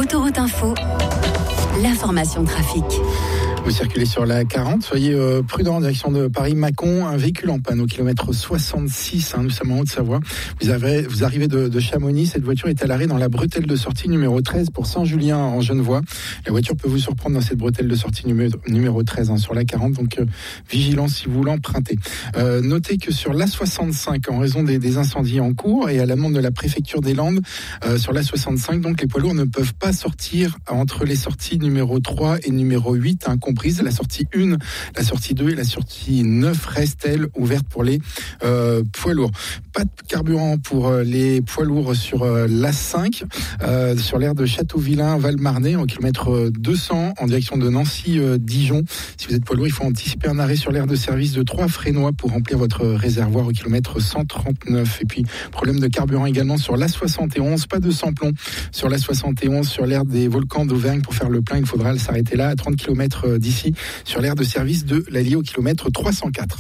Autoroute Info, l'information trafic. Vous circulez sur la 40, soyez prudents en direction de Paris-Mâcon. Un véhicule en panne au kilomètre 66, nous sommes en Haute-Savoie. Vous arrivez de Chamonix, cette voiture est à l'arrêt dans la bretelle de sortie numéro 13 pour Saint-Julien en Genevois. La voiture peut vous surprendre dans cette bretelle de sortie numéro 13 sur la 40, donc vigilance si vous l'empruntez. Notez que sur la 65, en raison des incendies en cours et à l'amende de la préfecture des Landes, sur la 65, donc les poids lourds ne peuvent pas sortir entre les sorties numéro 3 et numéro 8, comprise. La sortie 1, la sortie 2 et la sortie 9 restent, elles, ouvertes pour les poids lourds. Pas de carburant pour les poids lourds sur l'A5, sur l'aire de Châteauvillain-Valmarnais, en kilomètre 200, en direction de Nancy-Dijon. Si vous êtes poids lourd, il faut anticiper un arrêt sur l'aire de service de Troyes-Frénois pour remplir votre réservoir au kilomètre 139. Et puis, problème de carburant également sur l'A71, pas de samplon sur l'A71, sur l'aire des volcans d'Auvergne. Pour faire le plein, il faudra s'arrêter là à 30 km d'ici, sur l'aire de service de l'Allier au kilomètre 304.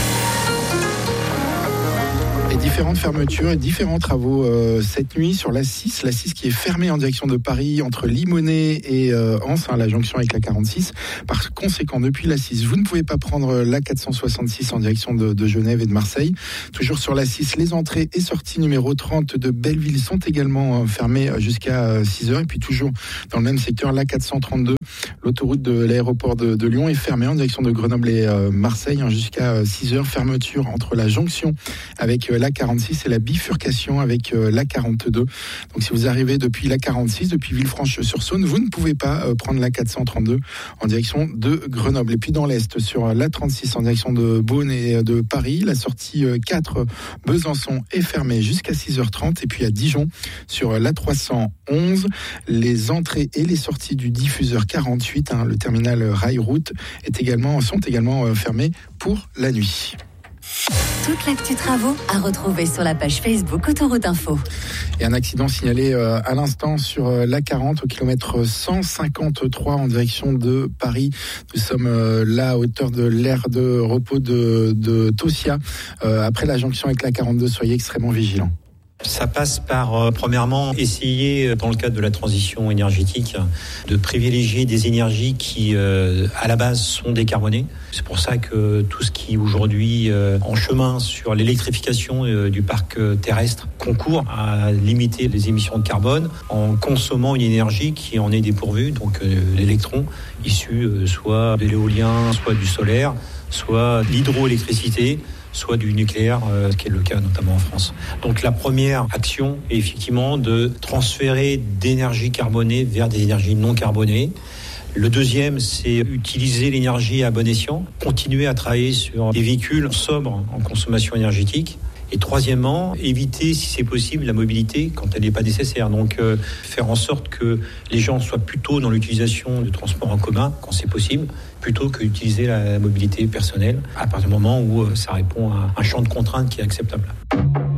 Et différentes fermetures et différents travaux cette nuit sur la 6 qui est fermée en direction de Paris entre Limonest et Anse, la jonction avec la 46. Par conséquent, depuis la 6, vous ne pouvez pas prendre la 466 en direction de Genève et de Marseille. Toujours sur la 6, les entrées et sorties numéro 30 de Belleville sont également fermées jusqu'à 6h. Et puis toujours dans le même secteur, la 432, l'autoroute de l'aéroport de Lyon est fermée en direction de Grenoble et Marseille jusqu'à 6h. Fermeture entre la jonction avec la 46 et la bifurcation avec la 42. Donc si vous arrivez depuis la 46, depuis Villefranche-sur-Saône, vous ne pouvez pas prendre la 432 en direction de Grenoble. Et puis dans l'Est, sur la 36 en direction de Beaune et de Paris, la sortie 4 Besançon est fermée jusqu'à 6h30. Et puis à Dijon, sur la 311, les entrées et les sorties du diffuseur 48, le terminal Rail Route, sont également fermées pour la nuit. Toute l'actu travaux à retrouver sur la page Facebook Autoroute Info. Et un accident signalé à l'instant sur la 40 au kilomètre 153 en direction de Paris. Nous sommes là à hauteur de l'aire de repos de Tossia. Après la jonction avec la 42, soyez extrêmement vigilants. Ça passe par, premièrement, essayer, dans le cadre de la transition énergétique, de privilégier des énergies qui, à la base, sont décarbonées. C'est pour ça que tout ce qui, aujourd'hui, en chemin sur l'électrification du parc terrestre, concourt à limiter les émissions de carbone en consommant une énergie qui en est dépourvue, donc l'électron, issu soit de l'éolien, soit du solaire, soit de l'hydroélectricité, soit du nucléaire, ce qui est le cas notamment en France. Donc la première action est effectivement de transférer d'énergie carbonée vers des énergies non carbonées. Le deuxième, c'est utiliser l'énergie à bon escient, continuer à travailler sur des véhicules sobres en consommation énergétique. Et troisièmement, éviter, si c'est possible, la mobilité quand elle n'est pas nécessaire. Donc, faire en sorte que les gens soient plutôt dans l'utilisation de transports en commun, quand c'est possible, plutôt que d'utiliser la mobilité personnelle, à partir du moment où ça répond à un champ de contraintes qui est acceptable.